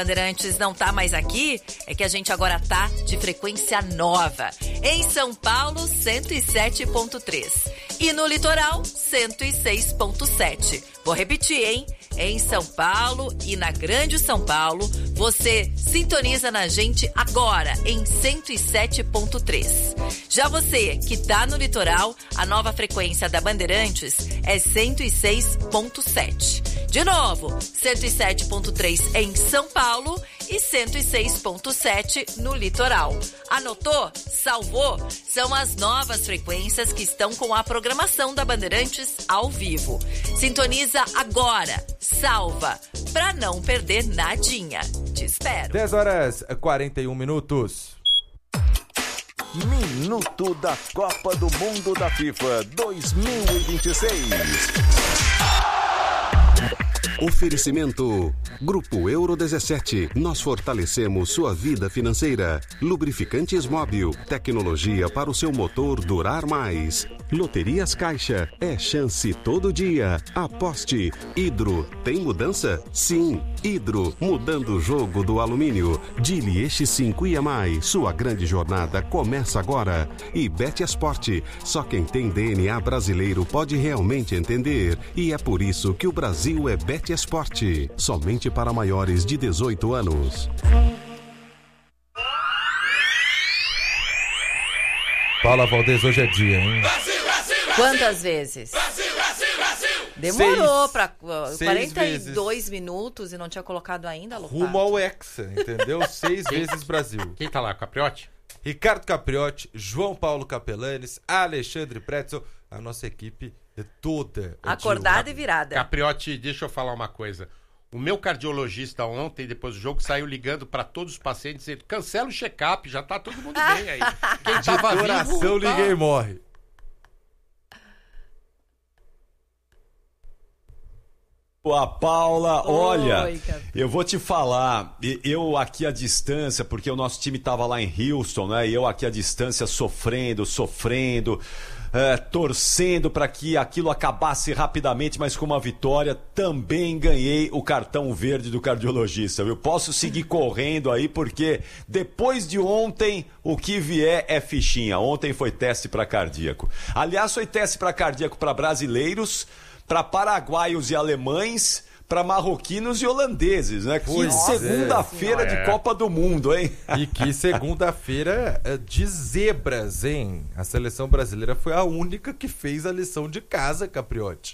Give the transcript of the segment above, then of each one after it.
Bandeirantes não tá mais aqui, é que a gente agora tá de frequência nova. Em São Paulo, 107.3. E no litoral, 106.7. Vou repetir, hein? Em São Paulo e na Grande São Paulo, você sintoniza na gente agora em 107.3. Já você que tá no litoral, a nova frequência da Bandeirantes é 106.7. De novo, 107.3 em São Paulo e 106.7 no litoral. Anotou? Salvou? São as novas frequências que estão com a programação da Bandeirantes ao vivo. Sintoniza agora. Salva, pra não perder nadinha. Te espero. 10h41. Minuto da Copa do Mundo da FIFA 2026. Oferecimento Grupo Euro 17. Nós fortalecemos sua vida financeira. Lubrificantes Móbil. Tecnologia para o seu motor durar mais. Loterias Caixa. É chance todo dia. Aposte. Hidro. Tem mudança? Sim. Hidro. Mudando o jogo do alumínio. Dili X5 e mais. Sua grande jornada começa agora. E Betesporte. Só quem tem DNA brasileiro pode realmente entender. E é por isso que o Brasil é Betesporte. Somente para maiores de 18 anos. Paula Valdez, hoje é dia, hein? Quantas vezes? Demorou para 42 minutos e não tinha colocado ainda, Lupato. Rumo ao Hexa, entendeu? 6 vezes Brasil. Quem tá lá, Capriotti? Ricardo Capriotti, João Paulo Capelanes, Alexandre Pretzel, a nossa equipe é toda. Acordada e virada. Capriotti, deixa eu falar uma coisa. O meu cardiologista ontem, depois do jogo, saiu ligando para todos os pacientes, dizendo, cancela o check-up, já tá todo mundo bem aí. Quem tava vivo, coração, ninguém morre. A Paula, olha, eu vou te falar, eu aqui à distância, porque o nosso time tava lá em Houston, né? E eu aqui à distância sofrendo, torcendo para que aquilo acabasse rapidamente, mas com uma vitória, também ganhei o cartão verde do cardiologista. Eu posso seguir correndo aí, porque depois de ontem, o que vier é fichinha. Ontem foi teste para cardíaco. Aliás, foi teste para cardíaco para brasileiros, para paraguaios e alemães, para marroquinos e holandeses, né? Que segunda-feira de Copa do Mundo, hein? E que segunda-feira de zebras, hein? A seleção brasileira foi a única que fez a lição de casa, Capriotti.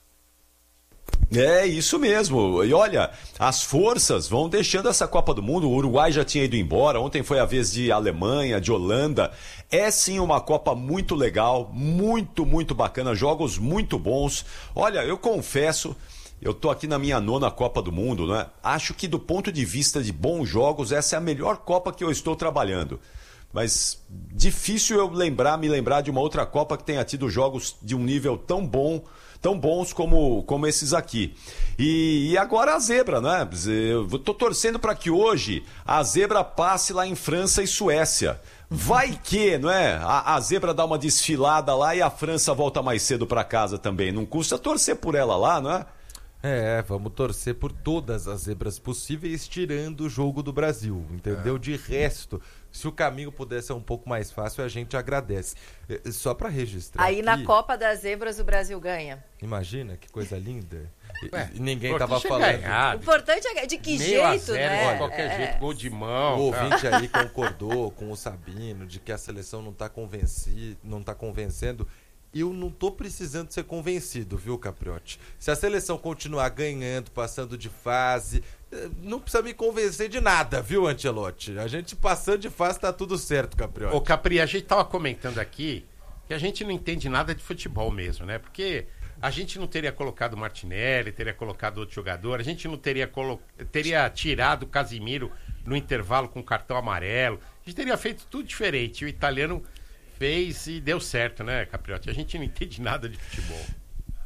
É isso mesmo. E olha, as forças vão deixando essa Copa do Mundo. O Uruguai já tinha ido embora. Ontem foi a vez de Alemanha, de Holanda. É sim uma Copa muito legal, muito, muito bacana. Jogos muito bons. Olha, eu confesso, eu tô aqui na minha 9ª Copa do Mundo, né? Acho que do ponto de vista de bons jogos, essa é a melhor Copa que eu estou trabalhando. Mas difícil eu me lembrar de uma outra Copa que tenha tido jogos de um nível tão bons como esses aqui. E agora a zebra, né? Eu tô torcendo para que hoje a zebra passe lá em França e Suécia. Vai que, não é? A zebra dá uma desfilada lá e a França volta mais cedo para casa também. Não custa torcer por ela lá, não é? Vamos torcer por todas as zebras possíveis, tirando o jogo do Brasil, entendeu? De resto, se o caminho puder ser um pouco mais fácil, a gente agradece. Só para registrar aí aqui, na Copa das Zebras o Brasil ganha. Imagina, que coisa linda. E ninguém tava falando. O importante é de que jeito, né? De qualquer jeito, gol de mão. O ouvinte aí concordou com o Sabino de que a seleção não tá convencendo. Eu não tô precisando ser convencido, viu, Capriotti? Se a seleção continuar ganhando, passando de fase, não precisa me convencer de nada, viu, Ancelotti? A gente passando de fase tá tudo certo, Capriotti. Ô, Capri, a gente tava comentando aqui que a gente não entende nada de futebol mesmo, né? Porque a gente não teria colocado o Martinelli, teria colocado outro jogador, a gente não teria tirado o Casimiro no intervalo com cartão amarelo, a gente teria feito tudo diferente. O italiano fez e deu certo, né, Capriotti? A gente não entende nada de futebol.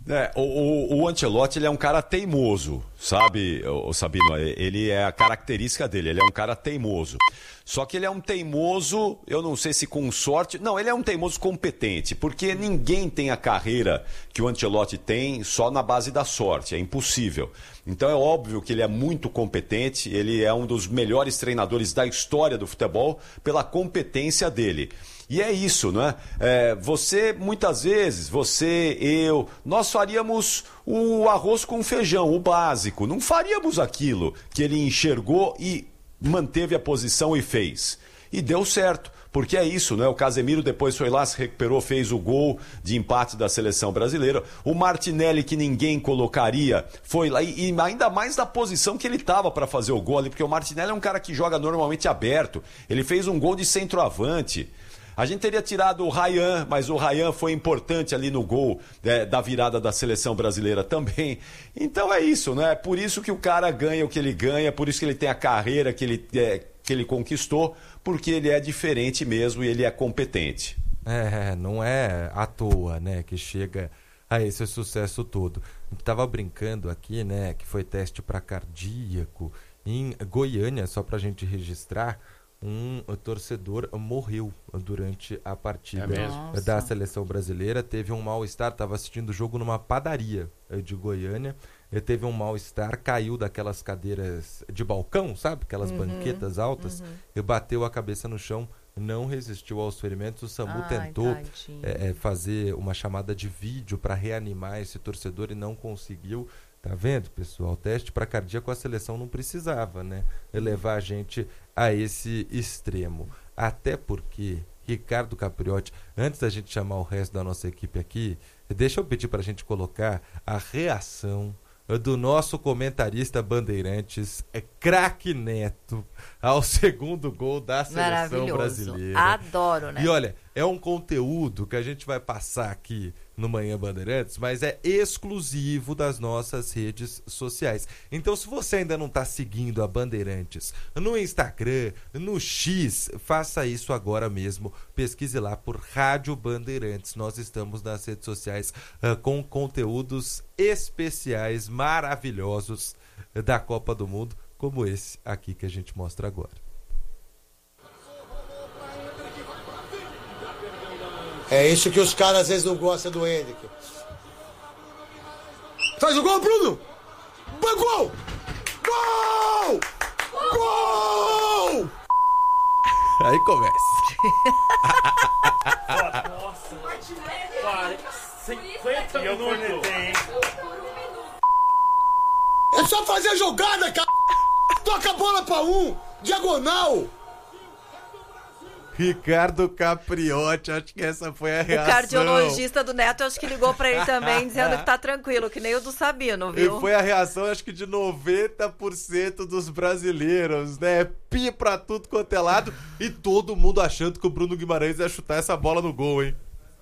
O Ancelotti, ele é um cara teimoso, sabe, Sabino? Ele é a característica dele, ele é um cara teimoso. Só que ele é um teimoso, eu não sei se com sorte... Não, ele é um teimoso competente, porque ninguém tem a carreira que o Ancelotti tem só na base da sorte, é impossível. Então é óbvio que ele é muito competente, ele é um dos melhores treinadores da história do futebol pela competência dele. E é isso, não é? Você, muitas vezes, você, eu, nós faríamos o arroz com feijão, o básico. Não faríamos aquilo que ele enxergou e manteve a posição e fez. E deu certo, porque é isso, né? O Casemiro depois foi lá, se recuperou, fez o gol de empate da seleção brasileira. O Martinelli, que ninguém colocaria, foi lá, e ainda mais da posição que ele estava para fazer o gol ali, porque o Martinelli é um cara que joga normalmente aberto. Ele fez um gol de centroavante. A gente teria tirado o Ryan, mas o Ryan foi importante ali no gol da virada da seleção brasileira também. Então é isso, né? É por isso que o cara ganha o que ele ganha, por isso que ele tem a carreira que ele conquistou, porque ele é diferente mesmo e ele é competente. Não é à toa, né, que chega a esse sucesso todo. A gente tava brincando aqui, né, que foi teste para cardíaco em Goiânia, só pra gente registrar. Um torcedor morreu durante a partida da seleção brasileira. Teve um mal-estar, estava assistindo o jogo numa padaria de Goiânia. Ele teve um mal-estar, caiu daquelas cadeiras de balcão, sabe? Aquelas banquetas altas, e bateu a cabeça no chão, não resistiu aos ferimentos. O SAMU tentou fazer uma chamada de vídeo para reanimar esse torcedor e não conseguiu. Tá vendo, pessoal? Teste para cardíaco a seleção não precisava, né? Levar a gente a esse extremo. Até porque, Ricardo Capriotti, antes da gente chamar o resto da nossa equipe aqui, deixa eu pedir para a gente colocar a reação do nosso comentarista Bandeirantes, craque Neto, ao segundo gol da seleção brasileira. Adoro, né? E olha, é um conteúdo que a gente vai passar aqui no Manhã Bandeirantes, mas é exclusivo das nossas redes sociais. Então, se você ainda não está seguindo a Bandeirantes no Instagram, no X, faça isso agora mesmo. Pesquise lá por Rádio Bandeirantes. Nós estamos nas redes sociais com conteúdos especiais, maravilhosos da Copa do Mundo, como esse aqui que a gente mostra agora. É isso que os caras às vezes não gostam do Henrique. Faz o gol, Bruno! Gol! Gol! Gol! Aí começa. Nossa, 50 minutos. É só fazer a jogada, cara! Toca a bola pra diagonal! Ricardo Capriotti, acho que essa foi a reação. O cardiologista do Neto, acho que ligou pra ele também, dizendo que tá tranquilo, que nem o do Sabino, viu? E foi a reação, acho que de 90% dos brasileiros, né? Pi pra tudo quanto é lado, e todo mundo achando que o Bruno Guimarães ia chutar essa bola no gol, hein?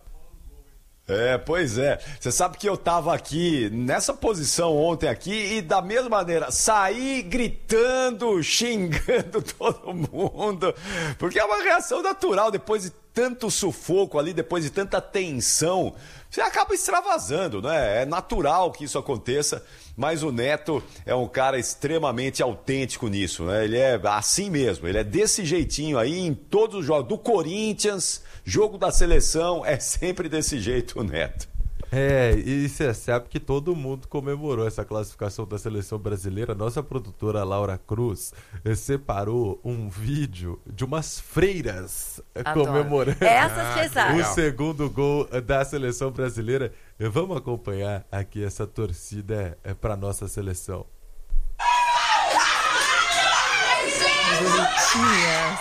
Pois é. Você sabe que eu tava aqui nessa posição ontem aqui e da mesma maneira saí gritando, xingando todo mundo, porque é uma reação natural depois de tanto sufoco ali, depois de tanta tensão, você acaba extravasando, né? É natural que isso aconteça, mas o Neto é um cara extremamente autêntico nisso, né? Ele é assim mesmo, ele é desse jeitinho aí em todos os jogos, do Corinthians, jogo da seleção, é sempre desse jeito o Neto. E você sabe que todo mundo comemorou essa classificação da seleção brasileira. Nossa produtora Laura Cruz separou um vídeo de umas freiras comemorando o segundo gol da seleção brasileira. Vamos acompanhar aqui essa torcida para nossa seleção. Bonitinha.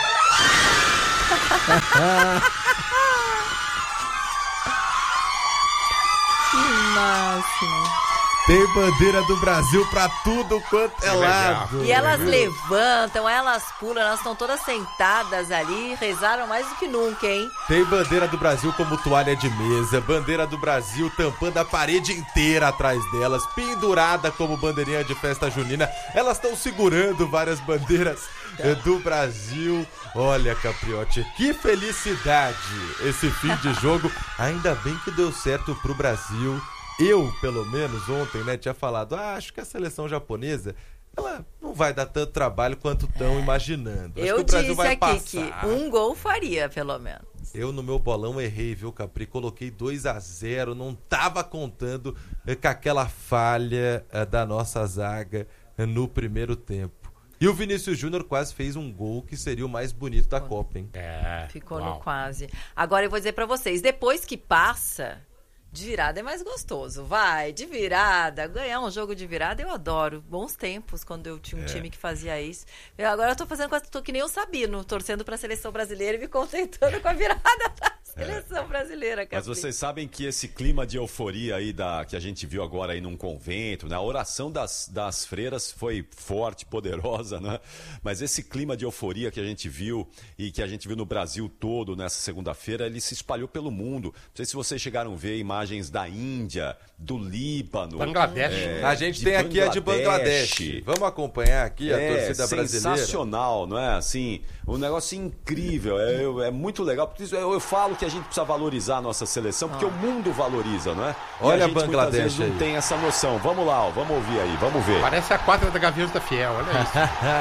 Que máximo. Tem bandeira do Brasil pra tudo quanto é lado. E elas levantam, elas pulam, elas estão todas sentadas ali, rezaram mais do que nunca, hein? Tem bandeira do Brasil como toalha de mesa, bandeira do Brasil tampando a parede inteira atrás delas, pendurada como bandeirinha de festa junina. Elas estão segurando várias bandeiras do Brasil. Olha, Capriotti, que felicidade esse fim de jogo. Ainda bem que deu certo pro Brasil. eu, pelo menos, ontem, né, tinha falado, acho que a seleção japonesa, ela não vai dar tanto trabalho quanto estão imaginando. Acho Eu que o Brasil disse vai aqui passar. que um gol faria, pelo menos. Eu, no meu bolão, errei, viu, Capri? Coloquei 2-0, não tava contando com aquela falha da nossa zaga no primeiro tempo. E o Vinícius Júnior quase fez um gol que seria o mais bonito da Copa, hein? Ficou no quase. Agora eu vou dizer pra vocês, depois que passa, de virada é mais gostoso. Vai, de virada, ganhar um jogo de virada eu adoro. Bons tempos, quando eu tinha um time que fazia isso. Agora eu tô fazendo quase que nem o Sabino, torcendo pra seleção brasileira e me contentando com a virada da seleção brasileira. Capri. Mas vocês sabem que esse clima de euforia aí que a gente viu agora aí num convento, né? A oração das freiras foi forte, poderosa, né? Mas esse clima de euforia que a gente viu e que a gente viu no Brasil todo nessa segunda-feira, ele se espalhou pelo mundo. Não sei se vocês chegaram a ver imagens da Índia, do Líbano. Bangladesh. A gente tem aqui a de Bangladesh. Vamos acompanhar aqui a torcida brasileira. Sensacional, não é? Assim, um negócio incrível. É muito legal. Porque eu falo que a gente precisa valorizar a nossa seleção, porque o mundo valoriza, não é? Olha a gente, Bangladesh muitas vezes, não tem essa noção. Vamos lá, vamos ouvir aí, vamos ver. Parece a quadra da Gaveta Fiel, olha isso.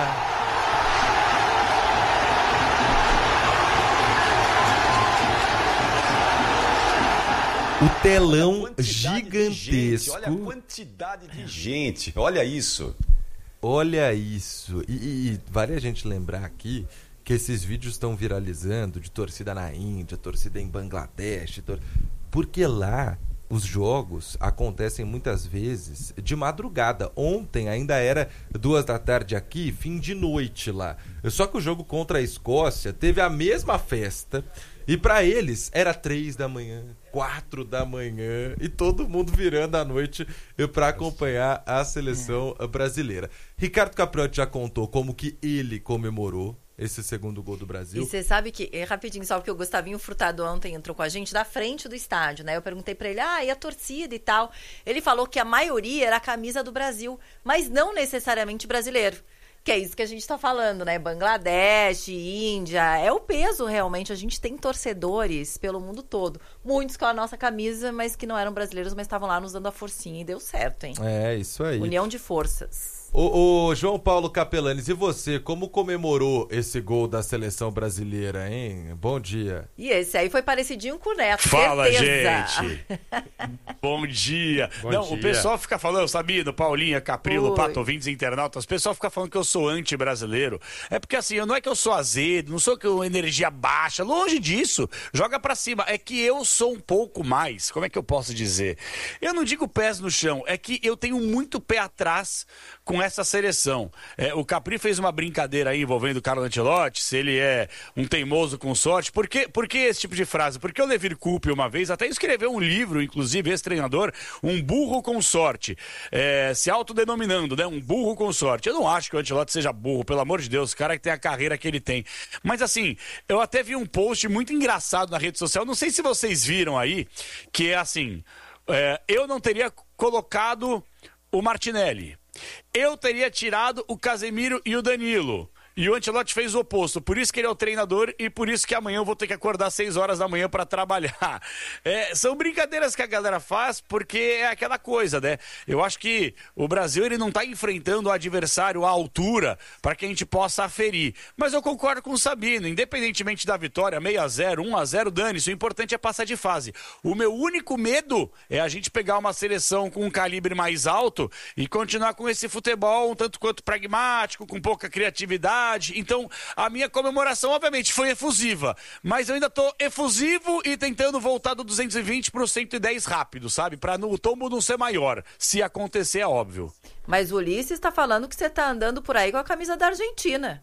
O telão gigantesco. Olha a quantidade de gente. Olha isso. Olha isso. E vale a gente lembrar aqui que esses vídeos estão viralizando de torcida na Índia, torcida em Bangladesh, porque lá os jogos acontecem muitas vezes de madrugada. Ontem ainda era 2 da tarde aqui, fim de noite lá. Só que o jogo contra a Escócia teve a mesma festa e para eles era 3 da manhã, 4 da manhã e todo mundo virando à noite para acompanhar a seleção brasileira. Ricardo Capriotti já contou como que ele comemorou esse segundo gol do Brasil. E você sabe que, rapidinho, só porque o Gustavinho Furtado ontem entrou com a gente da frente do estádio, né? Eu perguntei pra ele, e a torcida e tal? Ele falou que a maioria era a camisa do Brasil, mas não necessariamente brasileiro. Que é isso que a gente tá falando, né? Bangladesh, Índia, é o peso realmente. A gente tem torcedores pelo mundo todo. Muitos com a nossa camisa, mas que não eram brasileiros, mas estavam lá nos dando a forcinha e deu certo, hein? É, isso aí. União de forças. Ô João Paulo Capelanes, e você, como comemorou esse gol da seleção brasileira, hein? Bom dia. E esse aí foi parecidinho com o Neto, Fala, certeza. gente. Bom dia. Bom Não, dia. o pessoal fica falando, Sabino, Paulinha, Caprilo, Oi. Pato, ouvintes e internautas, o pessoal fica falando que eu sou anti-brasileiro. É porque assim, não é que eu sou azedo, não sou que eu energia baixa, longe disso. Joga pra cima. É que eu sou um pouco mais, como é que eu posso dizer? Eu não digo pés no chão, é que eu tenho muito pé atrás com essa seleção. O Capri fez uma brincadeira aí envolvendo o Carlo Ancelotti, se ele é um teimoso com sorte. Por que esse tipo de frase? Porque o Levir Coupe, uma vez, até escreveu um livro, inclusive, esse treinador, um burro com sorte, se autodenominando, né? Um burro com sorte. Eu não acho que o Ancelotti seja burro, pelo amor de Deus, o cara que tem a carreira que ele tem. Mas assim, eu até vi um post muito engraçado na rede social, não sei se vocês viram aí, que é assim, eu não teria colocado o Martinelli. Eu teria tirado o Casemiro e o Danilo. E o Ancelotti fez o oposto. Por isso que ele é o treinador e por isso que amanhã eu vou ter que acordar 6 horas da manhã para trabalhar. São brincadeiras que a galera faz porque é aquela coisa, né? Eu acho que o Brasil ele não está enfrentando o adversário à altura para que a gente possa aferir. Mas eu concordo com o Sabino. Independentemente da vitória, 6-0, 1-0, dane-se. O importante é passar de fase. O meu único medo é a gente pegar uma seleção com um calibre mais alto e continuar com esse futebol um tanto quanto pragmático, com pouca criatividade. Então, a minha comemoração, obviamente, foi efusiva. Mas eu ainda tô efusivo e tentando voltar do 220 pro 110 rápido, sabe? Pra o tombo não ser maior. Se acontecer, é óbvio. Mas o Ulisses está falando que você tá andando por aí com a camisa da Argentina.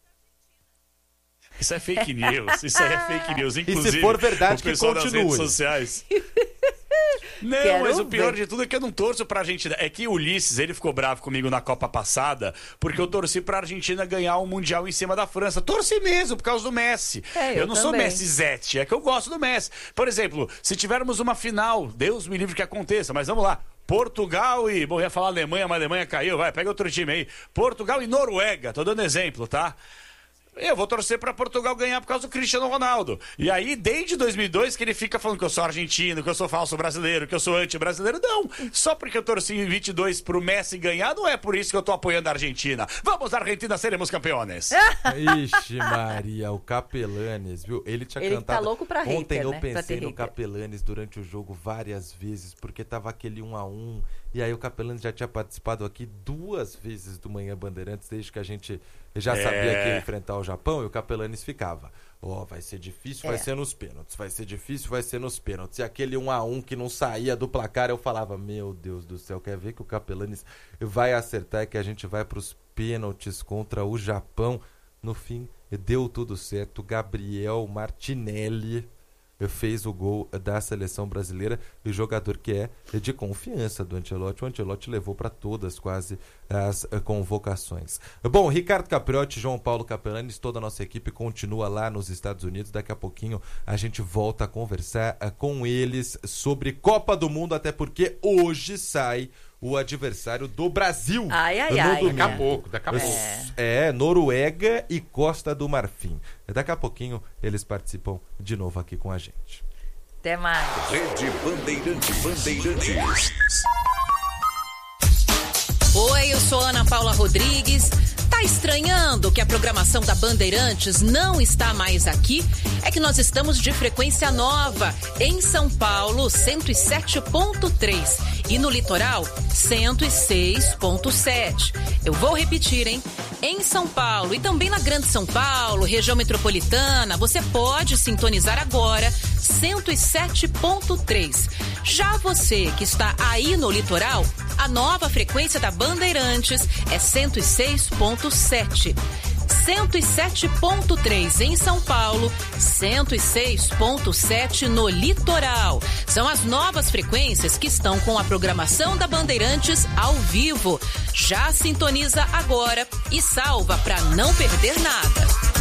Isso é fake news. Isso aí é fake news. Inclusive, e se for verdade, o pessoal que das continue. redes sociais. Não, Quero mas o pior ver. de tudo é que eu não torço pra Argentina. É que o Ulisses, ele ficou bravo comigo na Copa passada, porque eu torci pra Argentina ganhar o Mundial em cima da França. Torci mesmo, por causa do Messi. Eu não sou também. Messi Zete, é que eu gosto do Messi. Por exemplo, se tivermos uma final, Deus me livre que aconteça, mas vamos lá. Portugal e... Bom, eu ia falar Alemanha, mas a Alemanha caiu. Vai, pega outro time aí. Portugal e Noruega, tô dando exemplo, tá? Eu vou torcer pra Portugal ganhar por causa do Cristiano Ronaldo. E aí, desde 2002, que ele fica falando que eu sou argentino, que eu sou falso brasileiro, que eu sou anti-brasileiro. Não, só porque eu torci em 22 pro Messi ganhar, não é por isso que eu tô apoiando a Argentina. Vamos, Argentina, seremos campeões. Ixi, Maria, o Capelanes, viu? Ele tinha Ele cantado. tá louco pra hater, Ontem eu né? Pra pensei ter no hater. Capelanes durante o jogo várias vezes, porque tava aquele 1-1. E aí o Capelanes já tinha participado aqui 2 vezes do Manhã Bandeirantes, desde que a gente já sabia que ia enfrentar o Japão, e o Capelanes ficava. Vai ser difícil, vai ser nos pênaltis. Vai ser difícil, vai ser nos pênaltis. E aquele 1-1 que não saía do placar, eu falava, meu Deus do céu, quer ver que o Capelanes vai acertar e que a gente vai pros pênaltis contra o Japão. No fim, deu tudo certo. Gabriel Martinelli fez o gol da seleção brasileira, e o jogador que é de confiança do Ancelotti. O Ancelotti levou para todas quase as convocações. Bom, Ricardo Capriotti, João Paulo Capelanes, toda a nossa equipe continua lá nos Estados Unidos. Daqui a pouquinho a gente volta a conversar com eles sobre Copa do Mundo, até porque hoje sai o adversário do Brasil. Ai, no domingo. Daqui a pouco. Noruega e Costa do Marfim. Daqui a pouquinho eles participam de novo aqui com a gente. Até mais. Rede Bandeirantes. Oi, eu sou Ana Paula Rodrigues. Tá estranhando que a programação da Bandeirantes não está mais aqui? É que nós estamos de frequência nova em São Paulo, 107.3 e no litoral, 106.7. Eu vou repetir, hein? Em São Paulo e também na Grande São Paulo, região metropolitana, você pode sintonizar agora 107.3. Já você que está aí no litoral, a nova frequência da Bandeirantes é 106.7. 107.3 em São Paulo, 106.7 no litoral. São as novas frequências que estão com a programação da Bandeirantes ao vivo. Já sintoniza agora e salva para não perder nada.